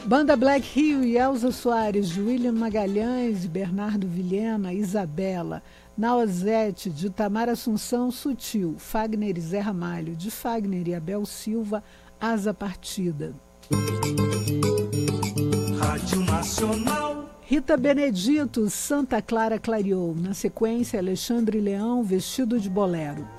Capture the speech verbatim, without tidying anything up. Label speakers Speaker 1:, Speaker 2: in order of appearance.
Speaker 1: Banda Black Rio e Elza Soares, de William Magalhães, de Bernardo Vilhena, Isabela. Naozete, de Tamar Assunção, Sutil. Fagner e Zé Ramalho, de Fagner e Abel Silva, Asa Partida.
Speaker 2: Rádio Nacional.
Speaker 1: Rita Benedito, Santa Clara clareou. Na sequência, Alexandre Leão, Vestido de Bolero.